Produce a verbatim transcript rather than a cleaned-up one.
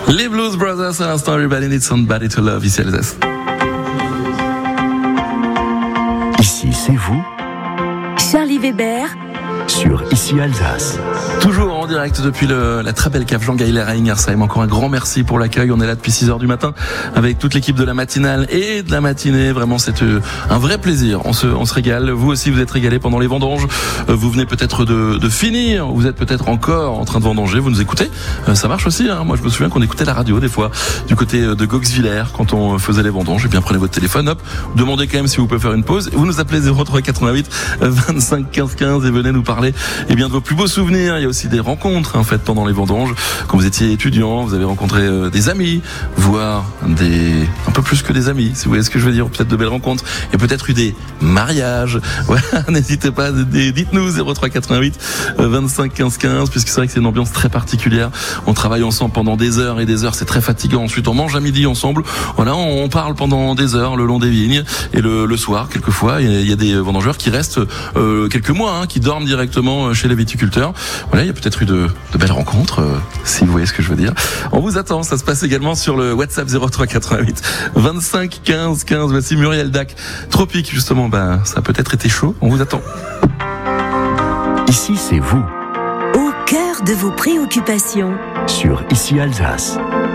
Les Blues Brothers à l'instant, Everybody Needs Somebody to Love, ici Alsace. Ici, c'est vous. Charlie Weber. Sur Ici Alsace. Toujours en direct depuis le, la très belle cave Jean Gaillard à Ingersheim. Encore un grand merci pour l'accueil. On est là depuis six heures du matin avec toute l'équipe de la matinale et de la matinée. Vraiment, c'est un vrai plaisir. On se, on se régale. Vous aussi, vous êtes régalés pendant les vendanges. Vous venez peut-être de, de finir. Vous êtes peut-être encore en train de vendanger. Vous nous écoutez. Ça marche aussi, hein. Moi, je me souviens qu'on écoutait la radio des fois du côté de Goxwiller quand on faisait les vendanges. Et bien, prenez votre téléphone, hop. Demandez quand même si vous pouvez faire une pause. Vous nous appelez zéro trois quatre-vingt-huit vingt-cinq quinze quinze et venez nous parler et bien de vos plus beaux souvenirs. Il y a aussi des rencontres en fait pendant les vendanges. Quand vous étiez étudiant, vous avez rencontré euh, des amis, voire des un peu plus que des amis, si vous voyez ce que je veux dire, peut-être de belles rencontres. Il y a peut-être eu des mariages. Voilà, n'hésitez pas, dites-nous zéro trois quatre-vingt-huit vingt-cinq quinze quinze, puisque c'est vrai que c'est une ambiance très particulière. On travaille ensemble pendant des heures et des heures, c'est très fatigant. Ensuite, on mange à midi ensemble. Voilà, on parle pendant des heures le long des vignes et le, le soir, quelquefois, il y a, il y a des vendangeurs qui restent euh, quelques mois, hein, qui dorment directement chez les viticulteurs. Voilà, il y a peut-être eu de, de belles rencontres, euh, si vous voyez ce que je veux dire. On vous attend, ça se passe également sur le WhatsApp zéro trois quatre-vingt-huit vingt-cinq quinze quinze. Voici Muriel Dac, Tropique, justement, ben, ça a peut-être été chaud, on vous attend. Ici, c'est vous. Au cœur de vos préoccupations. Sur Ici Alsace.